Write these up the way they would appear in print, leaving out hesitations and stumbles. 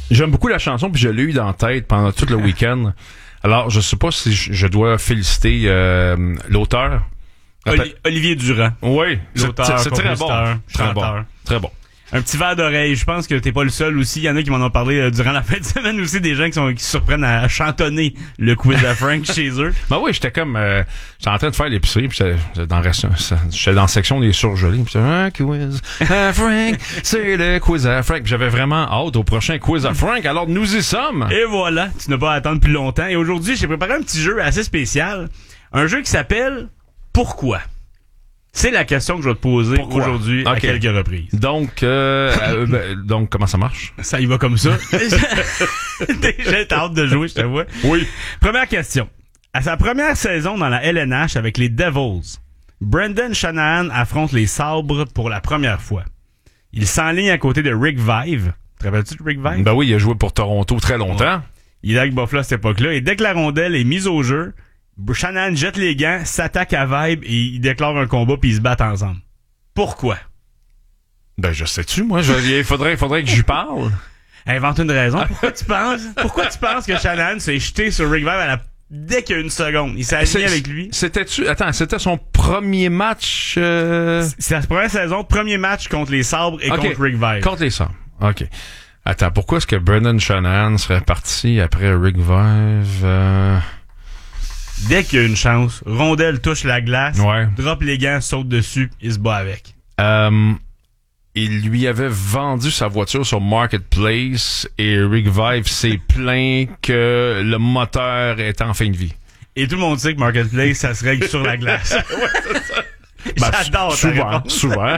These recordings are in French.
J'aime beaucoup la chanson, puis je l'ai eu dans la tête pendant tout le week-end. Alors, je sais pas si je dois féliciter l'auteur. Olivier Durand. Oui, l'auteur, c'est très bon. Très bon. Très bon. Un petit verre d'oreille. Je pense que t'es pas le seul aussi. Il y en a qui m'en ont parlé durant la fin de semaine aussi, des gens qui se surprennent à chantonner le quiz à Frank chez eux. Ben oui, j'étais en train de faire l'épicerie, puis j'étais dans la section des surgelés, puis quiz à Frank, c'est le quiz à Frank. Puis j'avais vraiment hâte au prochain quiz à Frank. Alors nous y sommes. Et voilà, tu n'as pas à attendre plus longtemps. Et aujourd'hui, j'ai préparé un petit jeu assez spécial, un jeu qui s'appelle Pourquoi. C'est la question que je vais te poser aujourd'hui à quelques reprises. Donc, donc comment ça marche? Ça y va comme ça. Déjà, t'as hâte de jouer, je te vois. Oui. Première question. À sa première saison dans la LNH avec les Devils, Brendan Shanahan affronte les Sabres pour la première fois. Il s'enligne à côté de Rick Vaive. Te rappelles-tu de Rick Vaive? Ben oui, il a joué pour Toronto très longtemps. Ouais. Il est avec Buffalo à cette époque-là. Et dès que la rondelle est mise au jeu, Shanahan jette les gants, s'attaque à Vibe et il déclare un combat puis ils se battent ensemble. Pourquoi? Ben, je sais-tu, moi. Il faudrait que j'y parle. Invente une raison. Pourquoi tu penses que Shanahan s'est jeté sur Rick Vaive dès qu'il y a une seconde? Il s'est aligné avec lui. C'était son premier match, C'est la première saison, premier match contre les Sabres et contre Rick Vaive. Contre les Sabres. OK. Attends, pourquoi est-ce que Brendan Shanahan serait parti après Rick Vaive? Dès qu'il y a une chance, rondelle touche la glace, drop les gants, saute dessus, il se bat avec. Il lui avait vendu sa voiture sur Marketplace et Rick Vaive s'est plaint que le moteur est en fin de vie. Et tout le monde sait que Marketplace, ça se règle sur la glace. J'adore ta réponse. Souvent.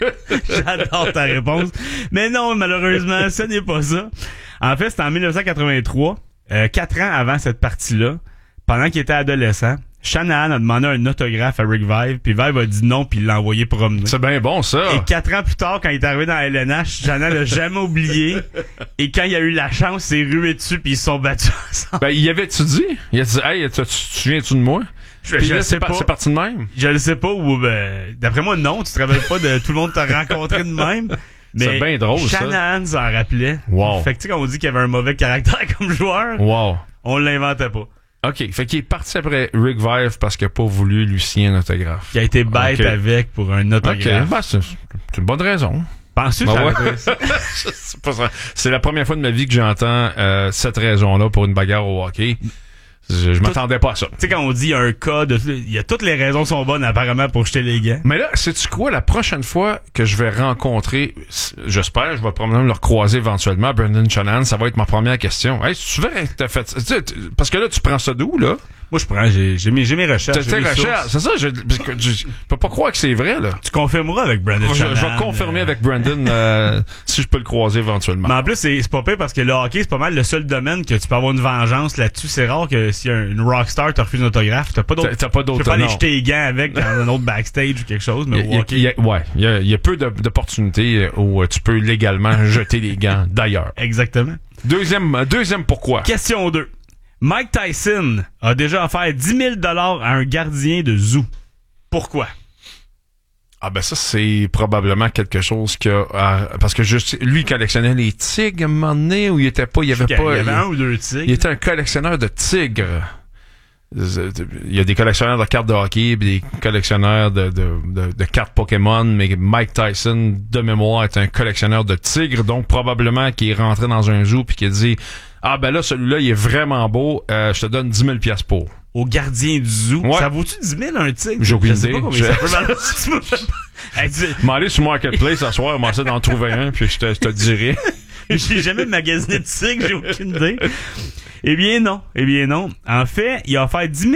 J'adore ta réponse. Mais non, malheureusement, ce n'est pas ça. En fait, c'était en 1983, 4 ans avant cette partie-là. Pendant qu'il était adolescent, Shanahan a demandé un autographe à Rick Vaive, puis Vaive a dit non, puis il l'a envoyé promener. C'est bien bon, ça. Et 4 ans plus tard, quand il est arrivé dans la LNH, Shanahan l'a jamais oublié. Et quand il a eu la chance, il s'est rué dessus, puis ils se sont battus ensemble. Ben, il avait-tu dit? Il a dit, hey, tu souviens-tu de moi? Je sais pas. C'est parti de même? Je le sais pas, ou d'après moi, non. Tu te rappelles pas de tout le monde t'a rencontré de même. Mais c'est bien drôle, Shanahan s'en rappelait. Wow. Fait que tu sais, quand on dit qu'il avait un mauvais caractère comme joueur, on l'inventait pas. OK. Fait qu'il est parti après Rick Vaive parce qu'il a pas voulu lui signer un autographe. Il a été bête avec pour un autographe. OK. Ben, c'est une bonne raison. Penses-tu que ça? C'est pas ça. C'est la première fois de ma vie que j'entends cette raison-là pour une bagarre au hockey. Je m'attendais pas à ça. Tu sais, quand on dit il y a un cas il y a toutes les raisons sont bonnes apparemment pour jeter les gants. Mais là, sais-tu quoi? La prochaine fois que je vais rencontrer, j'espère, je vais probablement le recroiser éventuellement, Brendan Shanahan, ça va être ma première question. Hey, c'est vrai que t'as fait, parce que là, tu prends ça d'où, là? Moi, je prends, j'ai mes recherches. T'as tes recherches, c'est ça, je peux pas croire que c'est vrai, là. Tu confirmeras avec Brendan Shanahan. Je vais confirmer avec Brendan, si je peux le croiser éventuellement. Mais en plus, c'est pas pire parce que le hockey, c'est pas mal le seul domaine que tu peux avoir une vengeance là-dessus. C'est rare que si une rockstar te refuse un autographe, t'as pas d'autre. Tu peux pas aller jeter les gants avec dans un autre backstage ou quelque chose, mais au hockey. Il y a peu d'opportunités où tu peux légalement jeter les gants d'ailleurs. Exactement. Deuxième pourquoi. Question 2. Mike Tyson a déjà offert 10 000 $ à un gardien de zoo. Pourquoi? Ah ben ça, c'est probablement quelque chose parce que lui, il collectionnait les tigres à un moment donné, où il était pas... Il y avait un ou deux tigres. Il était un collectionneur de tigres. Il y a des collectionneurs de cartes de hockey, puis des collectionneurs de cartes Pokémon, mais Mike Tyson, de mémoire, est un collectionneur de tigres, donc probablement qu'il est rentré dans un zoo puis qu'il a dit « Ah ben là, celui-là, il est vraiment beau, je te donne 10 000 $ pour. » Au gardien du zoo? Ouais. Ça vaut-tu 10 000 un tigre? J'ai aucune idée. Je sais pas combien ça peut valoir. Je m'en aller sur Marketplace ce soir, moi ça d'en trouver un, puis je te dirai. J'ai jamais magasiné de tigre, j'ai aucune idée. Eh bien non. En fait, il a offert 10 000